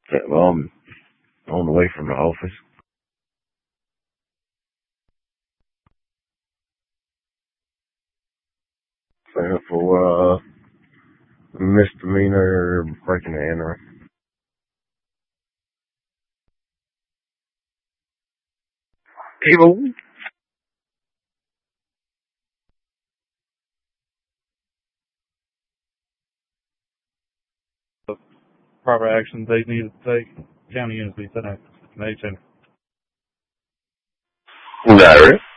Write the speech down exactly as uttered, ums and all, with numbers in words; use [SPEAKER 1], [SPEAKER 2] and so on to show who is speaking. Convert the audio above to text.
[SPEAKER 1] Yeah, well, I'm on the way from the office. Uh, for uh, misdemeanor breaking and entering. Evil.
[SPEAKER 2] Proper actions they need to take. County units be sent out. Nation.
[SPEAKER 1] Is that right?